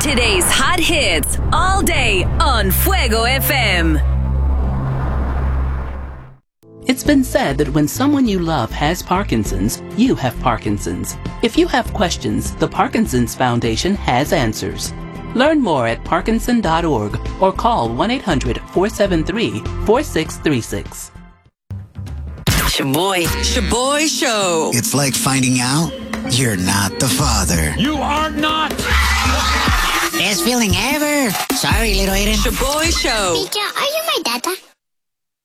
Today's hot hits all day on Fuego FM. It's been said that when someone you love has Parkinson's, you have Parkinson's. If you have questions, the Parkinson's Foundation has answers. Learn more at parkinson.org or call 1-800-473-4636. Shaboy Show. It's like finding out you're not the father. You are not. Best feeling ever. Sorry, little Aiden. Shaboy Show. Mika, are you my data?